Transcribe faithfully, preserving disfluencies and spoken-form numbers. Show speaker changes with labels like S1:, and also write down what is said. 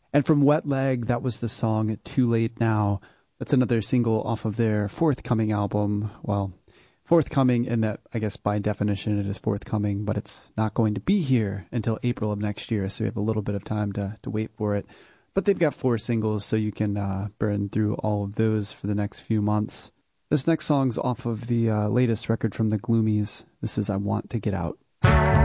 S1: And from Wet Leg, that was the song Too Late Now. That's another single off of their forthcoming album. Well, forthcoming in that, I guess by definition, it is forthcoming, but it's not going to be here until April of next year, so we have a little bit of time to, to wait for it. But they've got four singles, so you can uh, burn through all of those for the next few months. This next song's off of the uh, latest record from the Gloomies. This is I Want to Get Out.